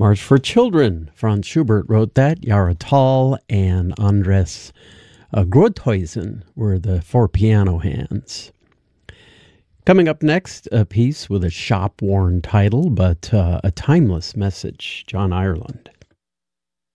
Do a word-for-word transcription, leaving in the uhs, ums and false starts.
March for Children. Franz Schubert wrote that. Jahre Tal and Andres uh, Groothuizen were the four piano hands. Coming up next, a piece with a shop-worn title, but uh, a timeless message, John Ireland.